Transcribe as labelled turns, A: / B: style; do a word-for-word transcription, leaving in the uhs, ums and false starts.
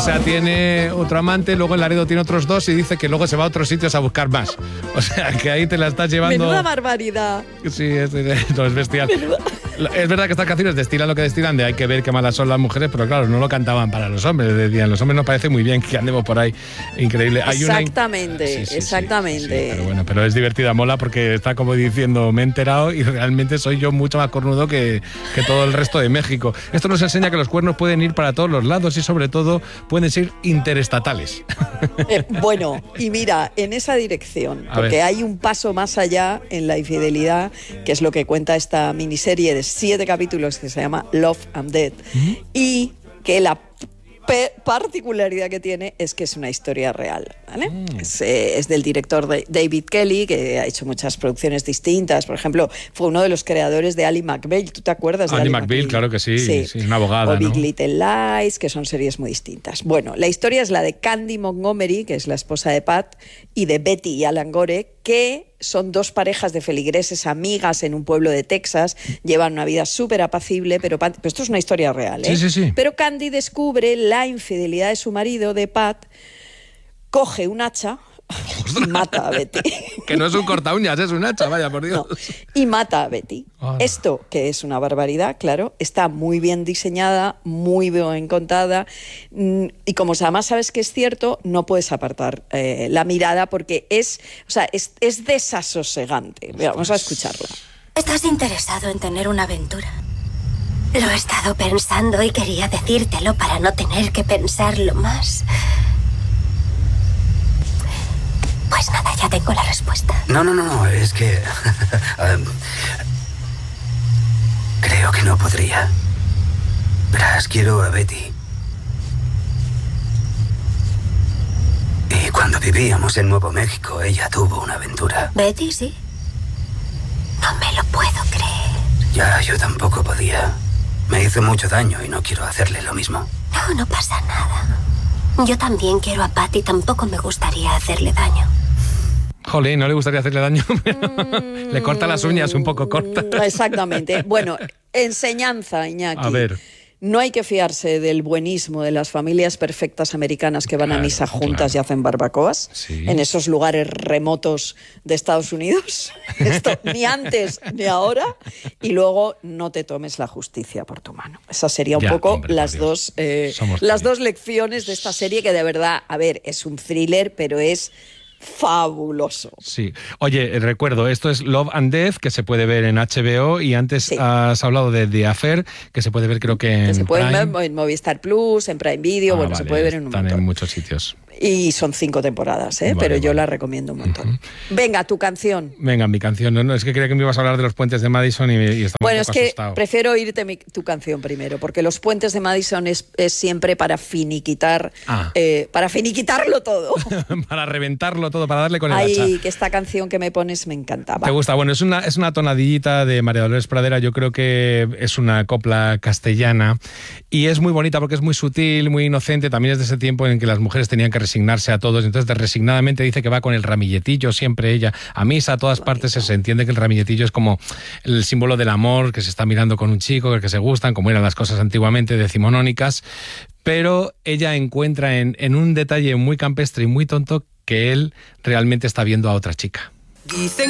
A: O sea, tiene otro amante, luego el Laredo tiene otros dos y dice que luego se va a otros sitios a buscar más. O sea, que ahí te la estás llevando...
B: Menuda barbaridad.
A: Sí, es, es, no, es bestial.
B: Menuda.
A: Es verdad que estas canciones destilan lo que destilan, de hay que ver qué malas son las mujeres, pero claro, no lo cantaban para los hombres. Decían, los hombres nos parece muy bien que andemos por ahí. Increíble. Hay
B: exactamente,
A: una... sí, sí,
B: exactamente.
A: Sí, sí, pero bueno, pero es divertida, mola, porque está como diciendo, me he enterado y realmente soy yo mucho más cornudo que, que todo el resto de México. Esto nos enseña que los cuernos pueden ir para todos los lados y sobre todo pueden ser interestatales.
B: Eh, bueno, y mira, en esa dirección,
A: A
B: porque
A: ver.
B: hay un paso más allá en la infidelidad, que es lo que cuenta esta miniserie de siete capítulos que se llama Love and Death, ¿Mm? y que la pe- particularidad que tiene es que es una historia real, ¿vale? Mm. Es, eh, es del director de David Kelly, que ha hecho muchas producciones distintas. Por ejemplo, fue uno de los creadores de Ally McBeal. ¿Tú te acuerdas de
A: Ally
B: Ally
A: McBeal?
B: McBeal?
A: Claro que sí, sí, sí, una abogada,
B: o Big
A: ¿no?
B: Little Lies, que son series muy distintas. Bueno, la historia es la de Candy Montgomery, que es la esposa de Pat, y de Betty y Alan Gore, que son dos parejas de feligreses amigas en un pueblo de Texas, llevan una vida súper apacible, pero, Pat, pero esto es una historia real, ¿eh?
A: Sí, sí, sí.
B: Pero Candy descubre la infidelidad de su marido, de Pat, coge un hacha y mata a Betty.
A: Que no es un corta uñas, es un hacha, vaya, por Dios.
B: No, y mata a Betty. Oh. Esto, que es una barbaridad, claro, está muy bien diseñada, muy bien contada, y como además sabes que es cierto, no puedes apartar eh, la mirada porque es, o sea, es, es desasosegante. Vamos a escucharla.
C: ¿Estás interesado en tener una aventura? Lo he estado pensando y quería decírtelo para no tener que pensarlo más. Pues nada, ya tengo la respuesta.
D: No, no, no, es que... um, creo que no podría. Verás, quiero a Betty. Y cuando vivíamos en Nuevo México, ella tuvo una aventura.
C: ¿Betty, sí? No me lo puedo creer.
D: Ya, yo tampoco podía. Me hizo mucho daño y no quiero hacerle lo mismo.
C: No, no pasa nada. Yo también quiero a Pat y tampoco me gustaría hacerle daño.
A: Jolín, no le gustaría hacerle daño. Mm, le corta las uñas un poco cortas.
B: Exactamente. Bueno, enseñanza, Iñaki.
A: A ver.
B: No hay que fiarse del buenismo de las familias perfectas americanas que van claro, a misa juntas claro. y hacen barbacoas sí. en esos lugares remotos de Estados Unidos. Esto ni antes ni ahora. Y luego no te tomes la justicia por tu mano. Esas serían un ya, poco hombre, las, dos, eh, las dos lecciones de esta serie que de verdad, a ver, es un thriller, pero es... fabuloso.
A: Sí. Oye, recuerdo, esto es Love and Death, que se puede ver en H B O, y antes sí. has hablado de The Affair, que se puede ver creo que en
B: que se puede
A: Prime.
B: ver en Movistar Plus, en Prime Video, ah, bueno,
A: vale,
B: se puede ver en un
A: están
B: montón.
A: en muchos sitios.
B: Y son cinco temporadas, ¿eh? Vale, pero yo vale. la recomiendo un montón. Uh-huh. Venga, tu canción.
A: Venga, mi canción. No, no, es que creía que me ibas a hablar de los puentes de Madison y, y estaba
B: bueno,
A: un poco
B: es que
A: asustado.
B: Prefiero oírte mi, tu canción primero, porque los puentes de Madison es, es siempre para finiquitar, ah. eh, para finiquitarlo todo.
A: Para reventarlo todo, para darle con el
B: Ay,
A: hacha.
B: que esta canción que me pones me encantaba.
A: ¿Te gusta? Bueno, es una, es una tonadillita de María Dolores Pradera. Yo creo que es una copla castellana y es muy bonita porque es muy sutil, muy inocente. También es de ese tiempo en que las mujeres tenían que resignarse a todos. Entonces, resignadamente dice que va con el ramilletillo, siempre ella, a misa, a todas Bonito. Partes. Se entiende que el ramilletillo es como el símbolo del amor, que se está mirando con un chico, que se gustan, como eran las cosas antiguamente decimonónicas. Pero ella encuentra en, en un detalle muy campestre y muy tonto que él realmente está viendo a otra chica.
E: Dicen